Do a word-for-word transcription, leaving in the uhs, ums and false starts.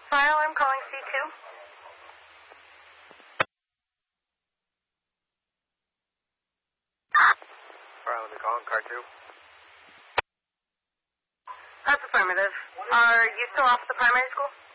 Fire alarm calling C two. Fire alarm calling car two. That's affirmative. Are you still off at the primary school?